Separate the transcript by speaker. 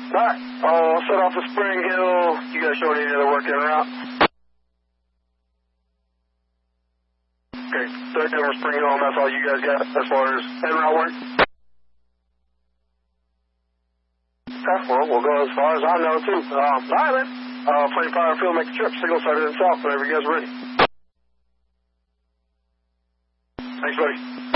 Speaker 1: Alright, I'll set off to Spring Hill. You guys showing any other work in or out? Okay, 3rd Denver Spring Hill, and that's all you guys got as far as en route work? Okay, well, we'll go as far as I know, too. Alright, man. Flame Fire Field, make the trip. Signal started in south whenever you guys are ready. Thanks, buddy.